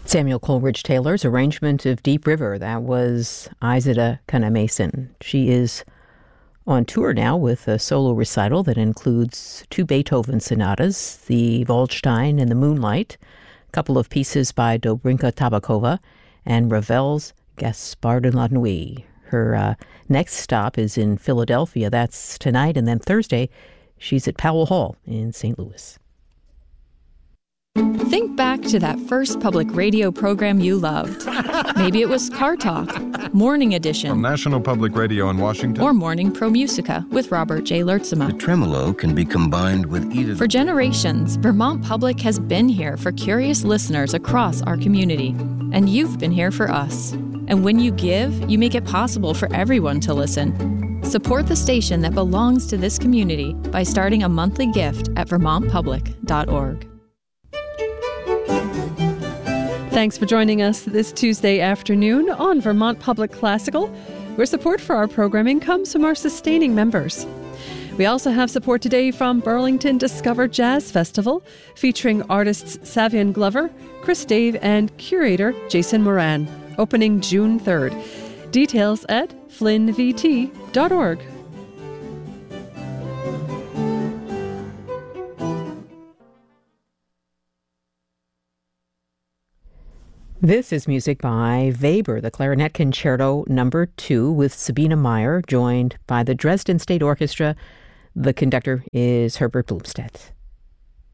Samuel Coleridge Taylor's arrangement of Deep River. That was Izida Kana Mason. She is on tour now with a solo recital that includes 2 Beethoven sonatas, the Waldstein and the Moonlight, a couple of pieces by Dobrinka Tabakova, and Ravel's Gaspard de la Nuit. Her next stop is in Philadelphia. That's tonight, and then Thursday, she's at Powell Hall in St. Louis. Think back to that first public radio program you loved. Maybe it was Car Talk, Morning Edition, from National Public Radio in Washington, or Morning Pro Musica with Robert J. Lertzema. The tremolo can be combined with either. For generations, Vermont Public has been here for curious listeners across our community, and you've been here for us. And when you give, you make it possible for everyone to listen. Support the station that belongs to this community by starting a monthly gift at vermontpublic.org. Thanks for joining us this Tuesday afternoon on Vermont Public Classical, where support for our programming comes from our sustaining members. We also have support today from Burlington Discover Jazz Festival, featuring artists Savion Glover, Chris Dave, and curator Jason Moran, opening June 3rd. Details at flynnvt.org. This is music by Weber, the Clarinet Concerto No. 2 with Sabina Meyer, joined by the Dresden State Orchestra. The conductor is Herbert Blumstedt.